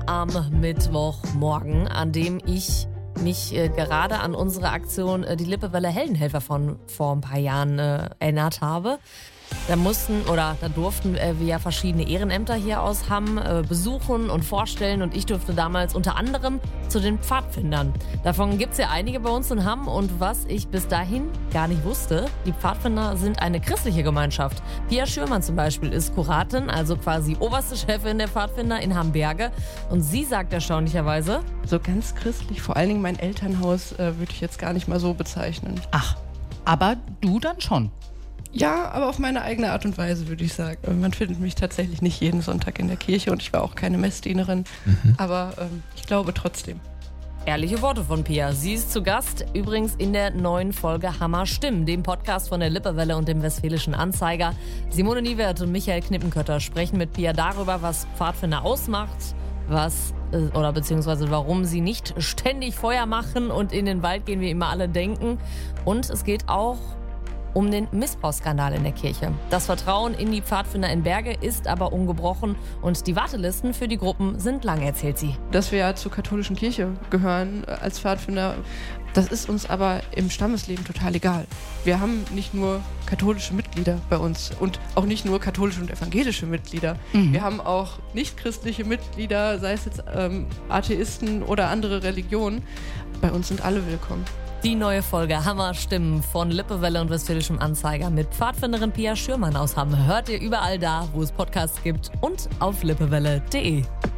am Mittwochmorgen, an dem ich mich gerade an unsere Aktion die Lippewelle Heldenhelfer von vor ein paar Jahren erinnert habe. Da durften wir ja verschiedene Ehrenämter hier aus Hamm besuchen und vorstellen und ich durfte damals unter anderem zu den Pfadfindern. Davon gibt es ja einige bei uns in Hamm und was ich bis dahin gar nicht wusste, die Pfadfinder sind eine christliche Gemeinschaft. Pia Schürmann zum Beispiel ist Kuratin, also quasi oberste Chefin der Pfadfinder in Hamberge und sie sagt erstaunlicherweise: So ganz christlich, vor allen Dingen mein Elternhaus, würde ich jetzt gar nicht mal so bezeichnen. Ach, aber du dann schon? Ja, aber auf meine eigene Art und Weise, würde ich sagen. Man findet mich tatsächlich nicht jeden Sonntag in der Kirche und ich war auch keine Messdienerin, aber ich glaube trotzdem. Ehrliche Worte von Pia. Sie ist zu Gast, übrigens in der neuen Folge Hammer Stimmen, dem Podcast von der Lippewelle und dem Westfälischen Anzeiger. Simone Niewert und Michael Knippenkötter sprechen mit Pia darüber, was Pfadfinder ausmacht, beziehungsweise warum sie nicht ständig Feuer machen und in den Wald gehen, wie immer alle denken. Und es geht auch um den Missbrauchsskandal in der Kirche. Das Vertrauen in die Pfadfinder in Berge ist aber ungebrochen und die Wartelisten für die Gruppen sind lang, erzählt sie. Dass wir ja zur katholischen Kirche gehören als Pfadfinder, das ist uns aber im Stammesleben total egal. Wir haben nicht nur katholische Mitglieder bei uns und auch nicht nur katholische und evangelische Mitglieder. Wir haben auch nicht-christliche Mitglieder, sei es jetzt Atheisten oder andere Religionen. Bei uns sind alle willkommen. Die neue Folge Hammer Stimmen von Lippewelle und Westfälischem Anzeiger mit Pfadfinderin Pia Schürmann aus Hamm hört ihr überall da, wo es Podcasts gibt und auf lippewelle.de.